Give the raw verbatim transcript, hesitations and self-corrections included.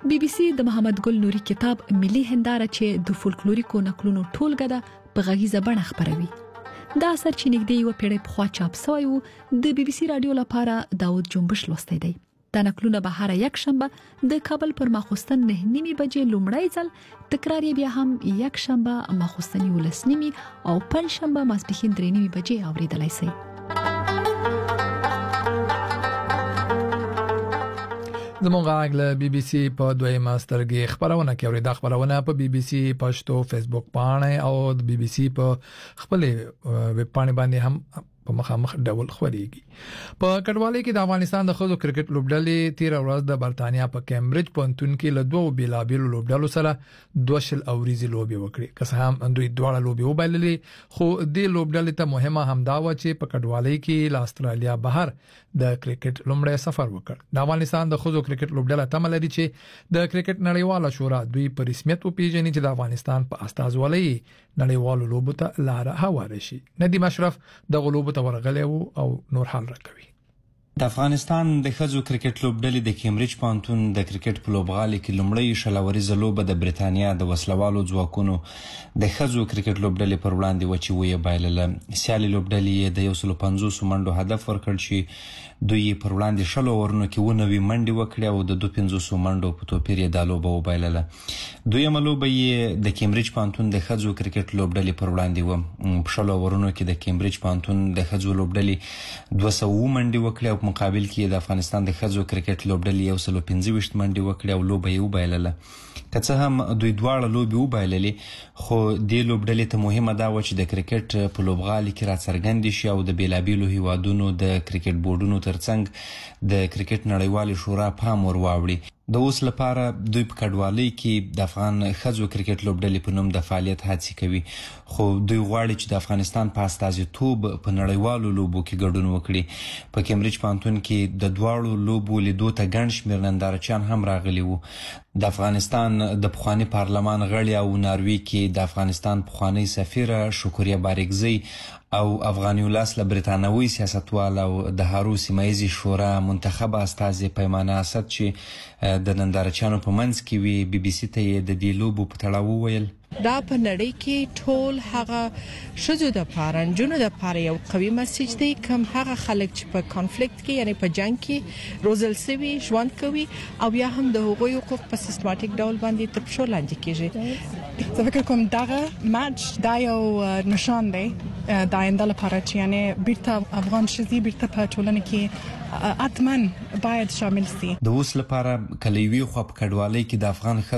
بي بي سي د محمد ګل نوري کتاب ملي هنداره چې د فولکلوریکو نقلونو ټولګه ده په غږیزه بڼه خپروي. دا اثر چې نږدې یو پیړۍ پخوا چاپ شوی و د بي بي سي رادیو لپاره داود جنبش لوستی دی. دا نقلونه به هر یک شنبه د کابل پر ماخوستن نه نیمې بجې لومړی ځل تکرار بیا هم یک شنبه ماخوستن یولس نیمې او پنځ شنبه ماسپښین درې نیمې بجې اوریدلای شئ. زموږ غږ له بي بي سي په دویمه سترګې خبرونه کوي. دا خبرونه په بي بي سي پښتو فیسبوک باندې او د بي بي سي په خپل ویب باندې باندې هم په مخامخ ډول خوريږي. په کډوالۍ کې د افغانستان د خزو کرکټ لوبډلې تیر ورځ د برتانیا په کیمبرج پونتون کې له دوه بیلابیلو لوبډلو سره دوشل اوریزي لوبي وکړي. که څه هم دوی دواړه لوبي وبایللې خو د لوبډلې ته مهمه همدا و چې په کډوالۍ کې له استرالیا بهر د کرکټ لومړی سفر وکړ. د افغانستان د خزو کرکټ لوبډله تمه لري چې د کرکټ نړیواله شورا دوی په رسمیت وپیژني چې د افغانستان په استازولۍ نړیوالو لوبو ته لار هواره شي. ندیم اشرف د غلوب ورغلی او نور حال راکوي. د افغانستان د ښځو کرکټ لوبډلې د کیمبرج پونتون د کرکټ په لوبغالي کې لومړی شلوريزه لوبه د برتانیا د وسلوالو ځواکونو د ښځو کرکټ لوبډلې پر وړاندې و چې ویې بایلله. سیالي لوبډلې د یو سل پنځوس منډو هدف ورکړ چې دوی پر وړاندې شلو ورنو کې ونوي منډي وکړي او د دوه پنځوس منډو په توپیر یې د لوبه وبایلله. دویمه لوبه یې د کیمبرج پونتون د ښځو کرکټ لوبډلې پر وړاندې و. په شلو ورنو کې د کیمبرج پونتون د ښځو لوبډلې دوه سوه منډي وکړي او مقابل کې د افغانستان د ښځو کرکټ لوبډلې یو سل پنځه ویشت منډي وکړي او لوبه یې وبایلله. که څه هم دوی دواړه لوبې وبایللې خو دې لوبډلې ته مهمه دا و چې د کرکټ په لوبغالي کې راڅرګندې شي او د بیلابیلو هیوادونو د کرکټ بورډونو ترڅنګ د کرکټ نړیوالې شورا پام ور واوړي. د اوس لپاره دوی په کډوالۍ کې د افغان ښځو کرکټ لوبډلې په نوم د فعالیت هڅې کوي خو دوی غواړي چې د افغانستان په استازیتوب په نړیوالو لوبو کې ګډون وکړي. په کیمبرج پونتون کې د دواړو لوبو لیدو ته ګڼ شمېر نندارچیان هم راغلي وو. د افغانستان د پخوانی پارلمان غړي او ناروی کې د افغانستان پخوانی سفیره شکریه باریکزی او افغانیولاس له برتانوي سیاستوال او د هارو سیمایزي شورا منتخب استازي پیمانه اسد چې د نندارچیانو په منځ کې وی بي بي سي ته د دې لوبو په تړاو ویل دا په نړۍ کې ټول هغه شذو د پارنجونو د پاره یو قوي میسج دی کوم هغه خلک چې په کانفلیکټ کې یعنی په جنگ کې روزل سوي ژوند کوي او بیا هم د حقوقي حقوق په سیستماتیک ډول باندې تر پښو لاندې کیږي. زه فکر کوم دغه ماچ دا یو نشان دی د آینده لپاره چې یعنی بیرته افغان شذي بیرته په ټولنه کې اتمن باید شامل شي. د اوس لپاره کلیوي خو په کډوالۍ کې د افغان